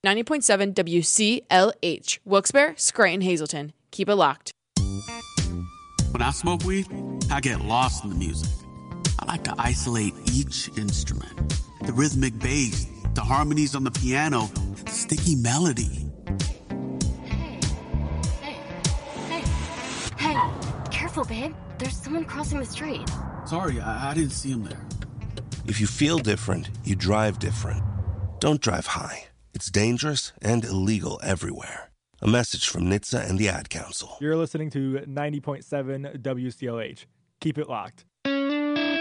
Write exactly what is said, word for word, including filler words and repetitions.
ninety point seven W C L H, Wilkes-Barre, Scranton, Hazleton. Keep it locked. When I smoke weed, I get lost in the music. I like to isolate each instrument. The rhythmic bass, the harmonies on the piano, the sticky melody. Hey, hey, hey, hey, careful, babe. There's someone crossing the street. Sorry, I, I didn't see him there. If you feel different, you drive different. Don't drive high. It's dangerous and illegal everywhere. A message from N H T S A and the Ad Council. You're listening to ninety point seven W C L H. Keep it locked.